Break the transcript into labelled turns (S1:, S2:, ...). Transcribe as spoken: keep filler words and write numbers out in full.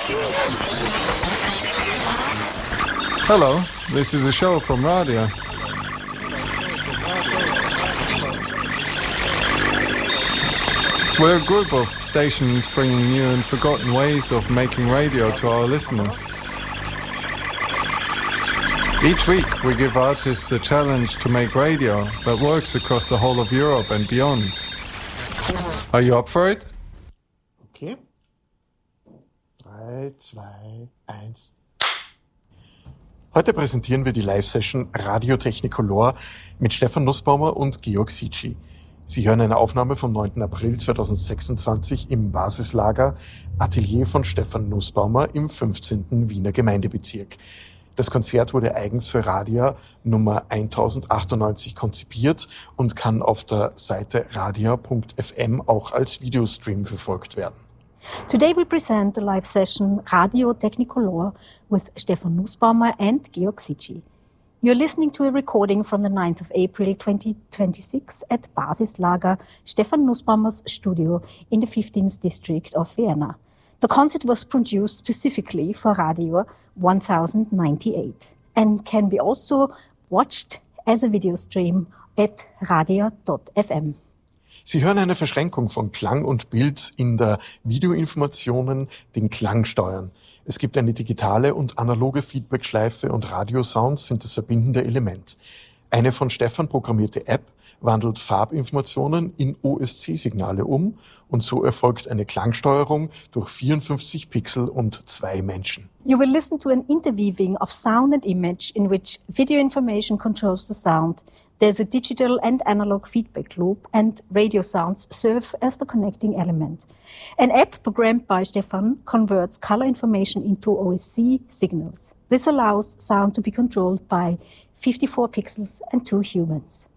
S1: Hello, this is a show from Radio. We're a group of stations bringing new and forgotten ways of making radio to our listeners. Each week we give artists the challenge to make radio that works across the whole of Europe and beyond. Are you up for it?
S2: Okay. drei, zwei, eins. Heute präsentieren wir die Live-Session Radio Technicolor mit Stefan Nussbaumer und Georg Sici. Sie hören eine Aufnahme vom neunten April zweitausendsechsundzwanzig im Basislager Atelier von Stefan Nussbaumer im fünfzehnten Wiener Gemeindebezirk. Das Konzert wurde eigens für Radia Nummer tausendachtachtundneunzig konzipiert und kann auf der Seite radia punkt f m auch als Videostream verfolgt werden.
S3: Today we present the live session Radio Technicolor with Stefan Nussbaumer and Georg Sici. You're listening to a recording from the ninth of April twenty twenty-six at Basislager, Stefan Nussbaumer's studio in the fifteenth district of Vienna. The concert was produced specifically for Radio one thousand ninety-eight and can be also watched as a video stream at radia dot f m.
S2: Sie hören eine Verschränkung von Klang und Bild in der Videoinformationen, den Klangsteuern. Es gibt eine digitale und analoge Feedbackschleife und Radiosounds sind das verbindende Element. Eine von Stefan programmierte App wandelt Farbinformationen in O S C-Signale um und so erfolgt eine Klangsteuerung durch vierundfünfzig Pixel und zwei Menschen.
S3: You will listen to an interweaving of sound and image in which video information controls the sound. There's a digital and analog feedback loop and radio sounds serve as the connecting element. An app programmed by Stefan converts color information into O S C signals. This allows sound to be controlled by fifty-four pixels and two humans.